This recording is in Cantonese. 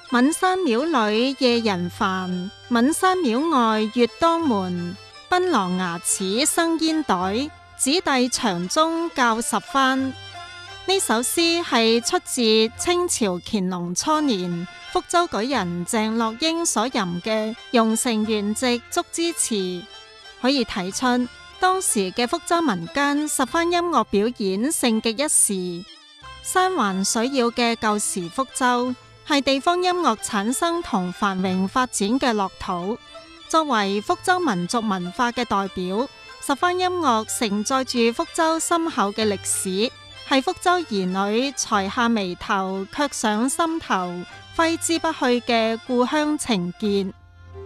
岷山廟裏夜人繁，岷山廟外月當門。檳榔牙齒生煙袋，子弟牆中教十番。呢首詩係出自清朝乾隆初年福州舉人鄭樂英所吟嘅《榕城元夕竹枝詞》，可以睇出當時嘅福州民間十番音樂表演盛極一時。山環水繞嘅舊時福州係地方音樂產生同繁榮發展嘅樂土，作為福州民族文化嘅代表，十番音樂承載住福州深厚嘅歷史，係福州兒女才下眉頭卻上心頭，揮之不去嘅故鄉情結。